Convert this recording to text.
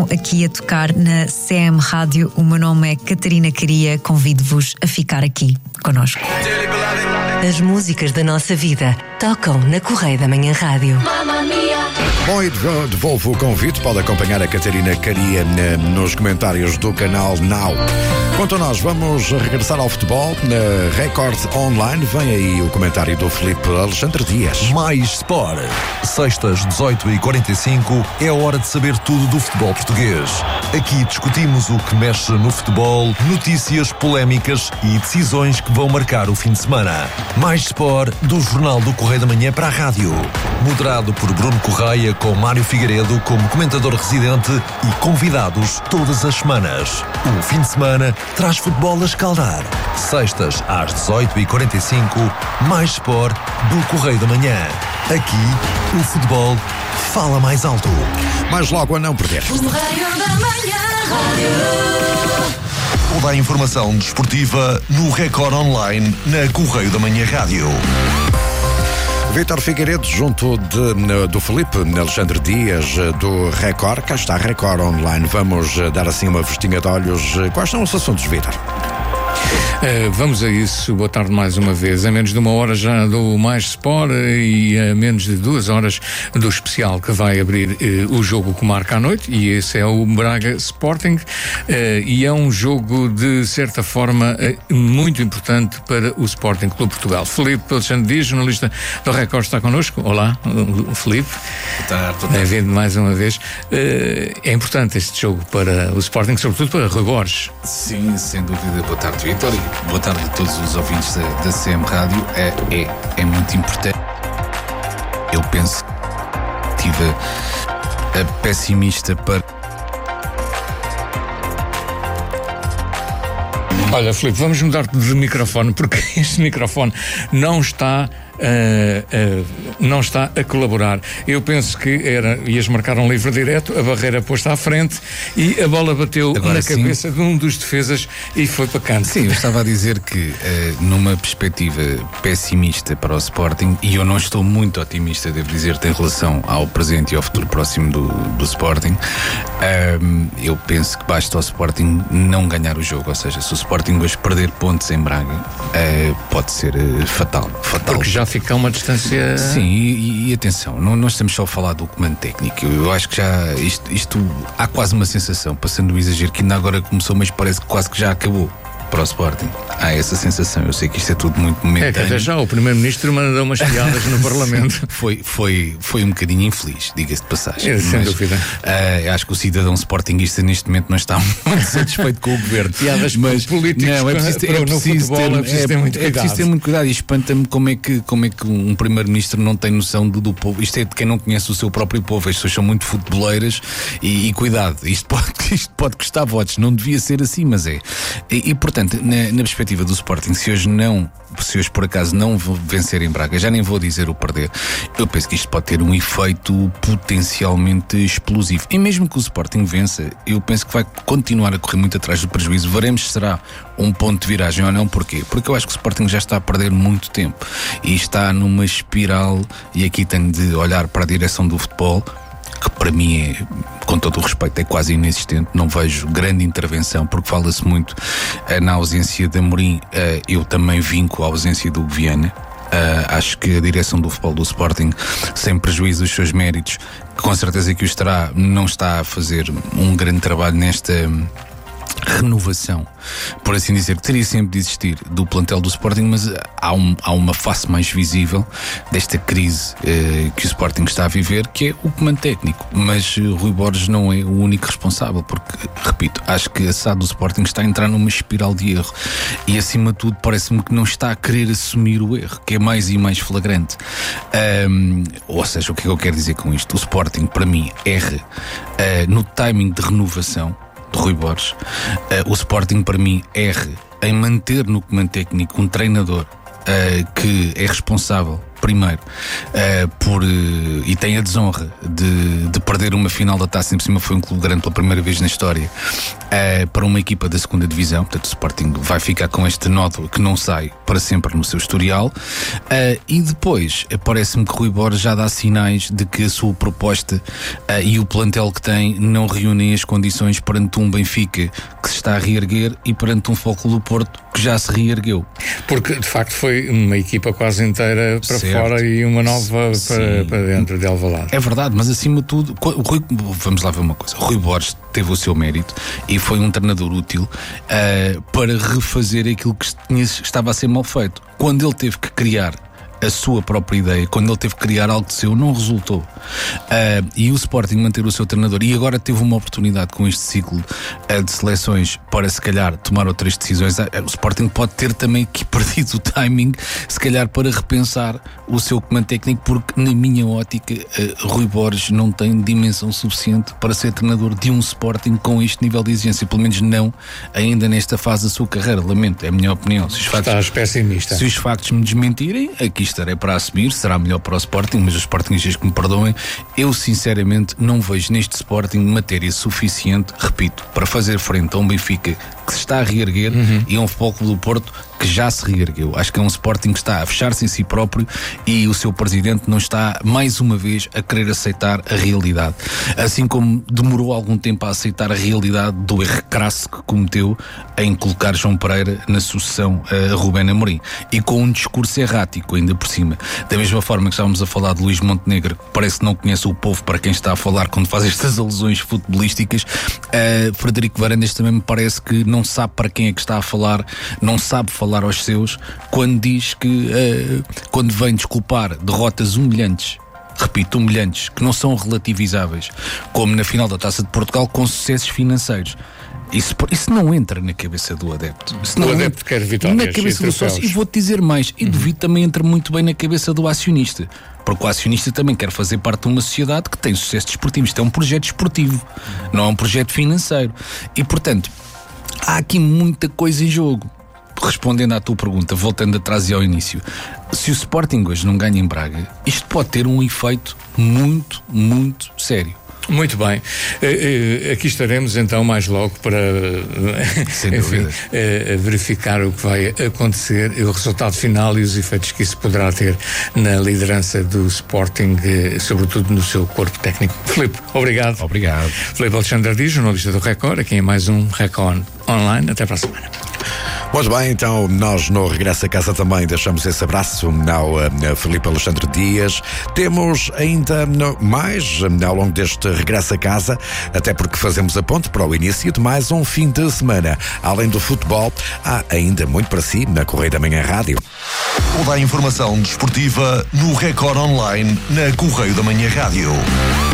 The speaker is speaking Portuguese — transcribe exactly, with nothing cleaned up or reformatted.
estão aqui a tocar na C M Rádio. O meu nome é Catarina Caria. Convido-vos a ficar aqui connosco. As músicas da nossa vida tocam na Correio da Manhã Rádio. Bom, e devolvo o convite. Pode acompanhar a Catarina Caria nos comentários do canal Now. Quanto a nós, vamos regressar ao futebol na Record Online. Vem aí o comentário do Filipe Alexandre Dias. Mais Sport. Sextas, dezoito e quarenta e cinco, é a hora de saber tudo do futebol português. Aqui discutimos o que mexe no futebol, notícias, polémicas e decisões que vão marcar o fim de semana. Mais Sport, do Jornal do Correio da Manhã para a rádio. Moderado por Bruno Correia, com Mário Figueiredo como comentador residente e convidados todas as semanas. O fim de semana traz futebol a escaldar. Sextas às dezoito e quarenta e cinco, Mais Sport do Correio da Manhã. Aqui, o futebol fala mais alto. Mais logo a não perder. Correio da Manhã Rádio. Toda a informação desportiva no Record Online na Correio da Manhã Rádio. Vítor Figueiredo, junto de, do Filipe Alexandre Dias, do Record. Cá está a Record Online. Vamos dar assim uma vestinha de olhos. Quais são os assuntos, Vítor? Uh, vamos a isso. Boa tarde mais uma vez. A menos de uma hora já do Mais Sport e a menos de duas horas do especial que vai abrir uh, o jogo que marca à noite, e esse é o Braga Sporting, uh, e é um jogo de certa forma uh, muito importante para o Sporting Clube Portugal. Filipe Alexandre Dias, jornalista do Record, está connosco. Olá, uh, Filipe. Boa tarde. Boa tarde. Bem-vindo mais uma vez. Uh, é importante este jogo para o Sporting, sobretudo para Rui Borges. Sim, sem dúvida. Boa tarde, Vítor. Boa tarde a todos os ouvintes da, da C M Rádio. É, é, é muito importante. Eu penso que tive a, a pessimista para... Olha, Filipe, vamos mudar de microfone, porque este microfone não está... Uh, uh, não está a colaborar. Eu penso que era, ias marcar um livre direto, a barreira posta à frente e a bola bateu Agora, na sim. cabeça de um dos defesas e foi para canto. Sim, eu estava a dizer que uh, numa perspectiva pessimista para o Sporting, e eu não estou muito otimista, devo dizer-te, em relação ao presente e ao futuro próximo do, do Sporting, uh, eu penso que basta ao Sporting não ganhar o jogo, ou seja, se o Sporting hoje perder pontos em Braga, uh, pode ser uh, fatal, fatal. Porque já fica uma distância... Sim, e, e atenção, não, não estamos só a falar do comando técnico. Eu acho que já isto, isto há quase uma sensação, passando o exagero, que ainda agora começou, mas parece que quase que já acabou para o Sporting. Há essa sensação. Eu sei que isto é tudo muito momentâneo. É que até já o Primeiro-Ministro mandou umas piadas no Parlamento. Foi, foi, foi um bocadinho infeliz, diga-se de passagem. É, sem mas, dúvida. Uh, acho que o cidadão sportinguista neste momento não está muito satisfeito com o governo. Piadas mas políticos não, é preciso, é preciso ter, futebol, é preciso ter muito é, cuidado. É preciso ter muito cuidado, e espanta-me como é que, como é que um Primeiro-Ministro não tem noção do, do povo. Isto é de quem não conhece o seu próprio povo. As pessoas são muito futeboleiras e, e cuidado, isto pode, isto pode custar votos. Não devia ser assim, mas é. E, e portanto, na, na perspectiva do Sporting, se hoje não, se hoje por acaso não vencer em Braga, já nem vou dizer o perder, eu penso que isto pode ter um efeito potencialmente explosivo. E mesmo que o Sporting vença, eu penso que vai continuar a correr muito atrás do prejuízo. Veremos se será um ponto de viragem ou não. Porquê? Porque eu acho que o Sporting já está a perder muito tempo e está numa espiral, e aqui tenho de olhar para a direção do futebol, que para mim é, com todo o respeito, é quase inexistente. Não vejo grande intervenção, porque fala-se muito uh, na ausência de Amorim. Uh, eu também vinco a ausência do Viana. Uh, acho que a direção do futebol do Sporting, sem prejuízo dos seus méritos, com certeza que o estará, não está a fazer um grande trabalho nesta renovação, por assim dizer, que teria sempre de existir do plantel do Sporting, mas há, um, há uma face mais visível desta crise eh, que o Sporting está a viver, que é o comando técnico. Mas eh, Rui Borges não é o único responsável, porque, repito, acho que a S A D do Sporting está a entrar numa espiral de erro e, acima de tudo, parece-me que não está a querer assumir o erro, que é mais e mais flagrante. Um, ou seja, o que é que eu quero dizer com isto? O Sporting, para mim, erra uh, no timing de renovação de Rui Borges. Uh, o Sporting, para mim, erra em manter no comando técnico um treinador uh, que é responsável primeiro, uh, por, uh, e tem a desonra de, de perder uma final da Taça, em cima foi um clube grande pela primeira vez na história, uh, para uma equipa da segunda divisão. Portanto, o Sporting vai ficar com este nódulo que não sai para sempre no seu historial. Uh, e depois, uh, parece-me que Rui Borges já dá sinais de que a sua proposta uh, e o plantel que tem não reúnem as condições perante um Benfica que se está a reerguer e perante um Futebol Clube do Porto que já se reergueu. Porque, de facto, foi uma equipa quase inteira para certo. Fora e uma nova para, para dentro de Alvalade. É verdade, mas acima de tudo, o Rui, vamos lá ver uma coisa. O Rui Borges teve o seu mérito e foi um treinador útil uh, para refazer aquilo que tinha, estava a ser mal feito. Quando ele teve que criar a sua própria ideia, quando ele teve que criar algo de seu, não resultou. Uh, e o Sporting manter o seu treinador, e agora teve uma oportunidade com este ciclo uh, de seleções para, se calhar, tomar outras decisões. Uh, o Sporting pode ter também aqui perdido o timing, se calhar, para repensar o seu comando técnico, porque, na minha ótica, uh, Rui Borges não tem dimensão suficiente para ser treinador de um Sporting com este nível de exigência, pelo menos não ainda nesta fase da sua carreira. Lamento, é a minha opinião. Se os factos, Estás pessimista. Se os factos me desmentirem, aqui estarei para assumir, será melhor para o Sporting, mas os Sportingistas que me perdoem, eu sinceramente não vejo neste Sporting matéria suficiente, repito, para fazer frente a um Benfica que se está a reerguer uhum. e a um Futebol Clube do Porto que já se reergueu. Acho que é um Sporting que está a fechar-se em si próprio e o seu presidente não está, mais uma vez, a querer aceitar a realidade. Assim como demorou algum tempo a aceitar a realidade do erro crasso que cometeu em colocar João Pereira na sucessão a Rubén Amorim. E com um discurso errático, ainda por cima. Da mesma forma que estávamos a falar de Luís Montenegro, que parece que não conhece o povo para quem está a falar quando faz estas alusões futebolísticas, uh, Frederico Varandas também me parece que não sabe para quem é que está a falar, não sabe falar aos seus, quando diz que uh, quando vem desculpar derrotas humilhantes, repito, humilhantes, que não são relativizáveis, como na final da Taça de Portugal, com sucessos financeiros. Isso, isso não entra na cabeça do adepto. Isso não o adepto quer vitórias na cabeça do sócio. E vou-te dizer mais, e duvido também entra muito bem na cabeça do acionista, porque o acionista também quer fazer parte de uma sociedade que tem sucesso desportivo. Isto é um projeto esportivo, não é um projeto financeiro. E, portanto, há aqui muita coisa em jogo. Respondendo à tua pergunta, voltando atrás e ao início, se o Sporting hoje não ganha em Braga, isto pode ter um efeito muito, muito sério. Muito bem, uh, uh, aqui estaremos então mais logo para Sem enfim, uh, verificar o que vai acontecer, o resultado final e os efeitos que isso poderá ter na liderança do Sporting, uh, sobretudo no seu corpo técnico. Filipe, obrigado. Obrigado. Filipe Alexandre Dias, jornalista do Record, aqui em mais um Record Online. Até para a semana. Pois bem, então nós no Regresso a Casa também deixamos esse abraço ao uh, Filipe Alexandre Dias. Temos ainda no, mais uh, ao longo deste Regresso a Casa, até porque fazemos a ponte para o início de mais um fim de semana. Além do futebol, há ainda muito para si na Correio da Manhã Rádio. Toda a informação desportiva no Record Online na Correio da Manhã Rádio.